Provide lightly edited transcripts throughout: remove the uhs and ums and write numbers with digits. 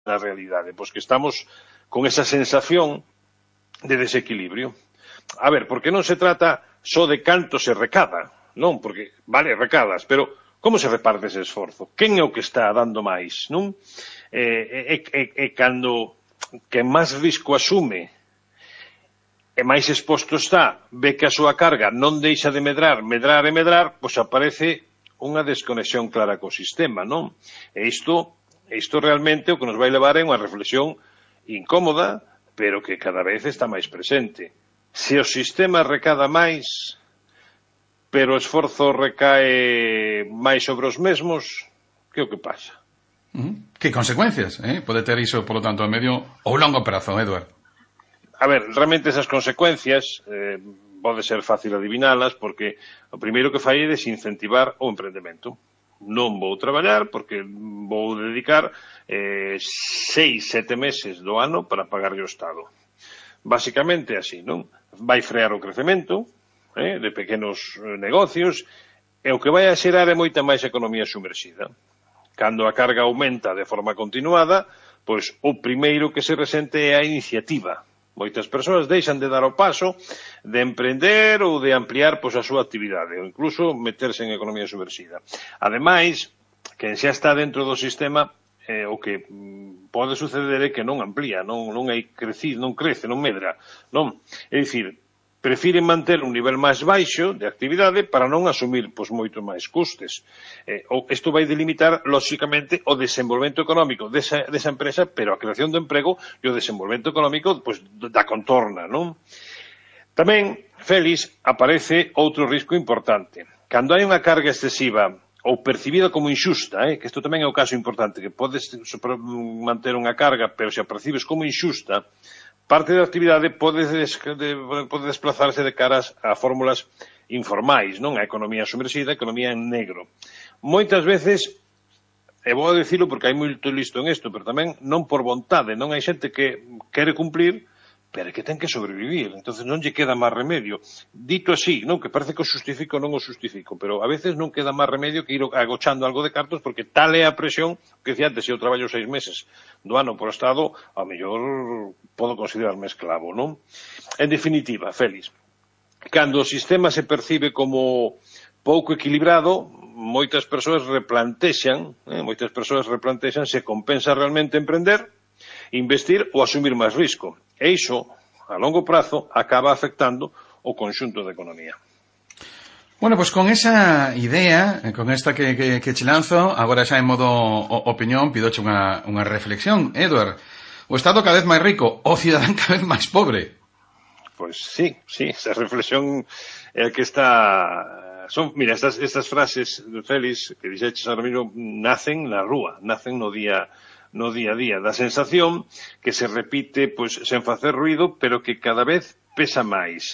na realidade? Pois que estamos con esa sensación de desequilibrio. A ver, porque non se trata só de canto se recada, non? Porque, vale, recadas, pero como se reparte ese esforzo? Quen é o que está dando máis, non? Cando que máis risco asume e máis exposto está, ve que a súa carga non deixa de medrar, pois aparece unha desconexión clara co sistema, non? E isto realmente o que nos vai levar é unha reflexión incómoda, pero que cada vez está máis presente. Se o sistema recada máis, pero o esforzo recae máis sobre os mesmos, que é o que pasa? Que consecuencias pode ter iso, polo tanto, a medio ou longo prazo, Eduard? A ver, realmente esas consecuencias pode ser fácil adivinalas, porque o primeiro que fai é desincentivar o emprendemento. Non vou traballar porque vou dedicar 6-7 meses do ano para pagarlle o Estado. Básicamente así, non? Vai frear o crecemento de pequenos negocios e o que vai a xerar é moita máis economía sumerxida. Cando a carga aumenta de forma continuada, pois o primeiro que se resente é a iniciativa. Moitas persoas deixan de dar o paso de emprender ou de ampliar pois a súa actividade, ou incluso meterse en economía subversiva. Ademais, quen xa está dentro do sistema, o que pode suceder é que non amplía, non crece, non medra, non? É dicir, prefiren manter un nivel máis baixo de actividade para non asumir pois moito máis custes. Isto vai delimitar, lóxicamente, o desenvolvemento económico desa empresa, pero a creación do emprego e o desenvolvemento económico pois da contorna, non? Tamén, Félix, aparece outro risco importante. Cando hai unha carga excesiva ou percibida como inxusta, que isto tamén é o caso importante, que podes manter unha carga, pero se a percibes como inxusta, parte da actividade pode desplazarse de caras a fórmulas informais, non? A economía sumerxida, a economía en negro. Moitas veces, e vou a dicilo porque hai moito listo en isto, pero tamén non por vontade, non hai xente que quere cumplir, pero que ten que sobrevivir, entonces non lle queda máis remedio. Dito así, non? Que parece que o xustifico non o xustifico, pero a veces non queda máis remedio que ir agochando algo de cartos, porque tal é a presión que dicía antes, se eu traballo 6 meses do ano por Estado, ao mellor podo considerarme esclavo, non? En definitiva, Félix, cando o sistema se percibe como pouco equilibrado, moitas persoas replantexan se compensa realmente emprender, investir ou asumir máis risco. E iso, a longo prazo, acaba afectando o conxunto da economía. Bueno, pois con esa idea, con esta que che lanzo, agora xa en modo opinión, pidoche unha reflexión. Eduard, o Estado cada vez máis rico, o cidadán cada vez máis pobre? Pois sí, esa reflexión é a que está... Mira, estas frases, Félix, que dixeches ahora mismo, nacen na rúa, nacen no día a día, da sensación que se repite pois sen facer ruido, pero que cada vez pesa máis.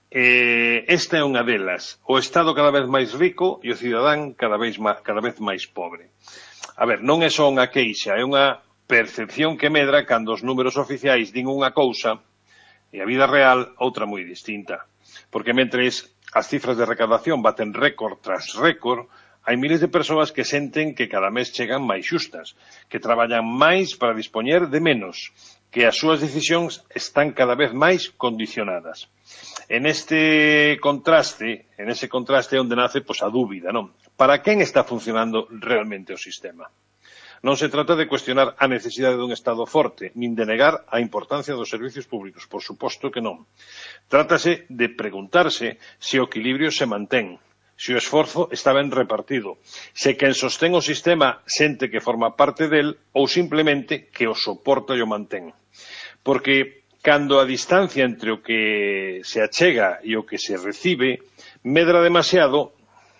Esta é unha delas, o Estado cada vez máis rico e o cidadán cada vez máis pobre. A ver, non é só unha queixa, é unha percepción que medra cando os números oficiais din unha cousa e a vida real outra moi distinta. Porque mentres as cifras de recadación baten récord tras récord, hai miles de persoas que senten que cada mes chegan máis xustas, que traballan máis para dispoñer de menos, que as súas decisións están cada vez máis condicionadas. En ese contraste é onde nace pois a dúbida, non? Para quen está funcionando realmente o sistema? Non se trata de cuestionar a necesidade dun Estado forte, nin de negar a importancia dos servicios públicos, por suposto que non. Trátase de preguntarse se o equilibrio se mantén, se o esforzo está ben repartido, se quen sostén o sistema sente que forma parte del ou simplemente que o soporta e o mantén. Porque cando a distancia entre o que se achega e o que se recibe medra demasiado,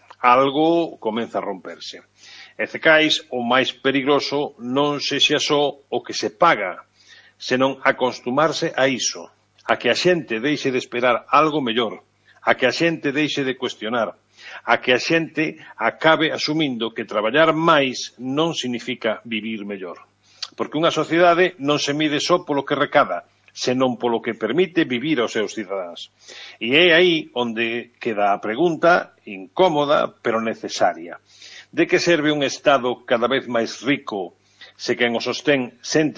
algo comeza a romperse. E cecais, o máis perigoso non sexa só o que se paga, senón acostumarse a iso, a que a xente deixe de esperar algo mellor, a que a xente deixe de cuestionar, a que a xente acabe asumindo que traballar máis non significa vivir mellor. Porque unha sociedade non se mide só polo que recada, senón polo que permite vivir aos seus cidadáns. E é aí onde queda a pregunta incómoda, pero necesaria. De que serve un Estado cada vez máis rico se quen o sostén sente